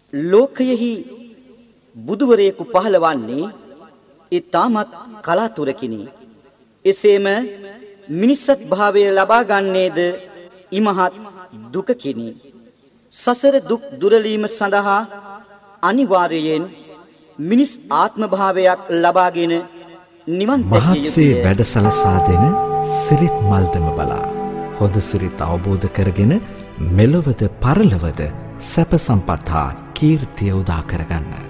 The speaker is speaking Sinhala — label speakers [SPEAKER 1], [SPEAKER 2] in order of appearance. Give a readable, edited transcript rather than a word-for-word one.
[SPEAKER 1] ලෝකයෙහි බුදුවරයෙකු පහළවන්නේ ඊටමත් කලාතුරකිනි. එසේම මිනිසත් භාවය ලබා ගන්නේද ඉමහත් දුකකිනි. සසර දුක් දුරලීම සඳහා අනිවාර්යයෙන් මිනිස් ආත්ම භාවයක් ලබාගෙන නිවන් දැකිය යුතුය.
[SPEAKER 2] මහත්සේ වැඩසලසා දෙන සිරිත් මල්දම බලා හොඳ සිරිත් අවබෝධ කරගෙන මෙලොවද පරලොවද සැප සම්පත් හා කීර්තිය උදා කරගන්න.